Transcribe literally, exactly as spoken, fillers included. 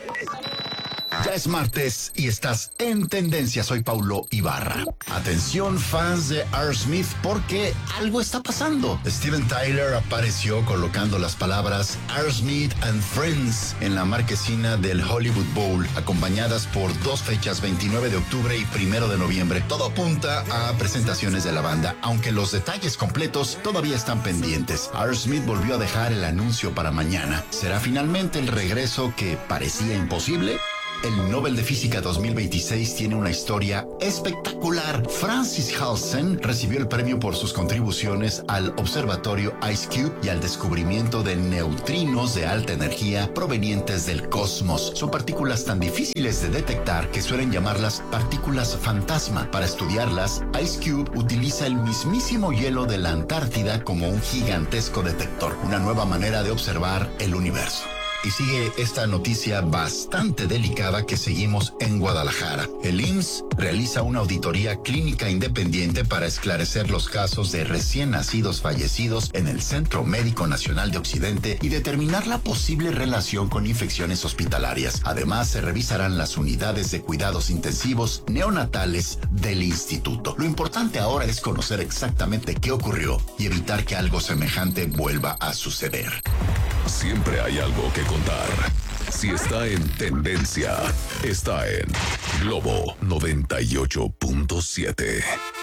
Ya es martes y estás en tendencia. Soy Paulo Ibarra. Atención, fans de Aerosmith, porque algo está pasando. Steven Tyler apareció colocando las palabras Aerosmith and Friends en la marquesina del Hollywood Bowl, acompañadas por dos fechas, veintinueve de octubre y primero de noviembre. Todo apunta a presentaciones de la banda, aunque los detalles completos todavía están pendientes. Aerosmith volvió a dejar el anuncio para mañana. ¿Será finalmente el regreso que parecía imposible? El Nobel de Física dos mil veintiséis tiene una historia espectacular. Francis Halsen recibió el premio por sus contribuciones al observatorio IceCube y al descubrimiento de neutrinos de alta energía provenientes del cosmos. Son partículas tan difíciles de detectar que suelen llamarlas partículas fantasma. Para estudiarlas, IceCube utiliza el mismísimo hielo de la Antártida como un gigantesco detector, una nueva manera de observar el universo. Y sigue esta noticia bastante delicada que seguimos en Guadalajara. El I M S S realiza una auditoría clínica independiente para esclarecer los casos de recién nacidos fallecidos en el Centro Médico Nacional de Occidente y determinar la posible relación con infecciones hospitalarias. Además, se revisarán las unidades de cuidados intensivos neonatales del instituto. Lo importante ahora es conocer exactamente qué ocurrió y evitar que algo semejante vuelva a suceder. Siempre hay algo que contar. Si está en tendencia, está en Globo noventa y ocho punto siete.